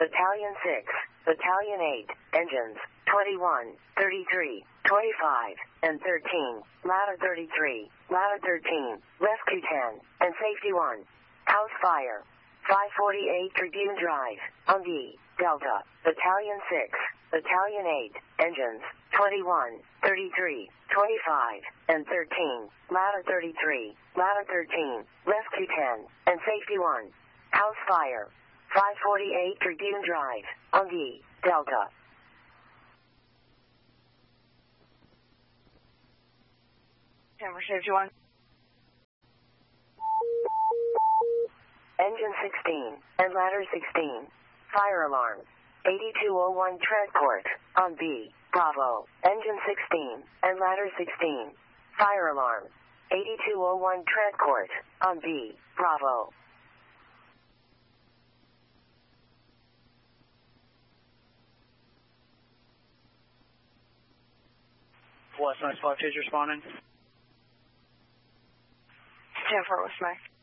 Battalion 6, Battalion 8, engines, 21, 33, 25, and 13, ladder 33, ladder 13, rescue 10, and safety 1. House fire. 548 Tribune Drive, Ungi, Delta, Battalion 6, Battalion 8, engines, 21, 33, 25, and 13, ladder 33, ladder 13, rescue 10, and safety 1. House fire. 548 Tribune Drive, Ungi, Delta. Denver safety 1. Engine 16, and ladder 16. Fire alarm. 8201 Transport, on B, Bravo. Engine 16, and ladder 16. Fire alarm. 8201 Transport, on B, Bravo. West Mike 5 responding. 10-4 West Mike.